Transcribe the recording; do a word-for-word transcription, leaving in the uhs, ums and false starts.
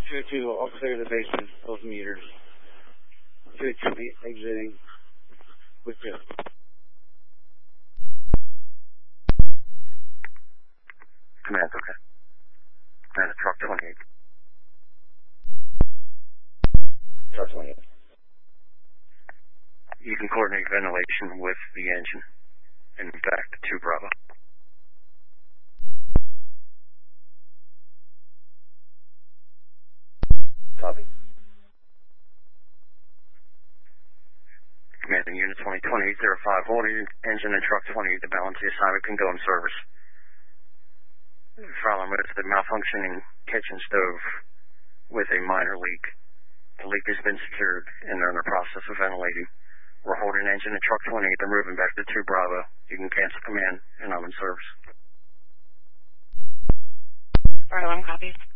two oh two, I'll clear the basement, those meters. two oh two exiting with you. Command, okay. And a truck twenty-eight. Truck twenty-eight. You can coordinate ventilation with the engine and back to two Bravo. Copy. Commanding Unit twenty twenty-eight oh five, hold engine and truck twenty-eight, the balance of the assignment can go in service. Problem is the malfunctioning kitchen stove with a minor leak. The leak has been secured and they're in the process of ventilating. We're holding engine and truck twenty-eight, they're moving back to two Bravo. You can cancel command and I'm in service. Bravo, one copy.